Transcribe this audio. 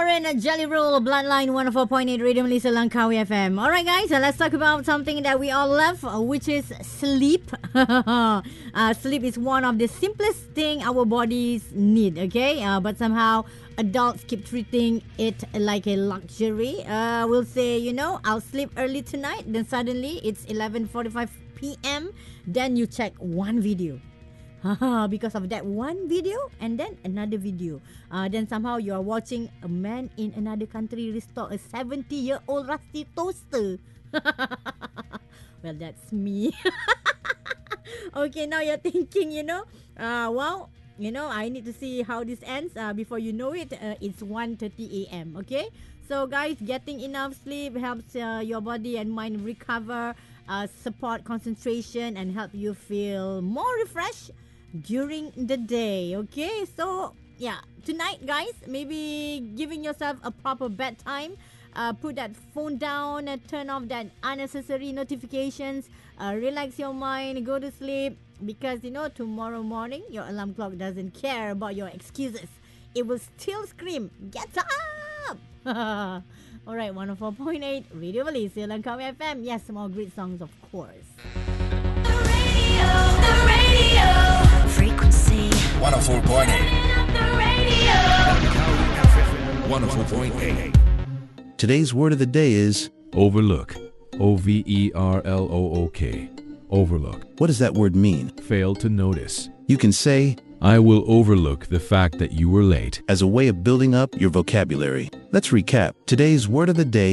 Lauren at Jelly Roll, Bloodline 104.8 Radio Malaysia Langkawi FM. Alright guys, let's talk about something that we all love, which is sleep. Sleep is one of the simplest thing our bodies need, okay? But somehow adults keep treating it like a luxury. We'll say, I'll sleep early tonight, then suddenly it's 11:45 p.m. Then you check one video. Because of that one video and then another video. Then somehow you are watching a man in another country restore a 70-year-old rusty toaster. Well, that's me. Okay, now you're thinking, wow, I need to see how this ends. Before you know it, it's 1:30 a.m. Okay? So guys, getting enough sleep helps your body and mind recover, support concentration, and help you feel more refreshed during the day. Okay, so yeah, tonight guys, maybe giving yourself a proper bedtime. Put that phone down, turn off that unnecessary notifications, relax your mind, go to sleep, because tomorrow morning your alarm clock doesn't care about your excuses. It will still scream, get up. Alright, 104.8 Radio Malaysia Langkawi FM. Yes, more great songs, of course. The radio. Frequency 104.8. the radio. 104.8. Today's word of the day is Overlook. Overlook. Overlook. what does that word mean? Fail to notice. You can say I will overlook the fact that you were late. as a way of building up your vocabulary. Let's recap. Today's word of the day